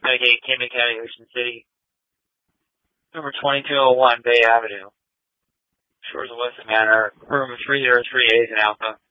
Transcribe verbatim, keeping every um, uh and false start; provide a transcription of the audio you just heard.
seventy-eight, Camden County, Ocean City. Number twenty-two oh one, Bay Avenue. Shores of Weston Manor, room three oh three A is an alpha.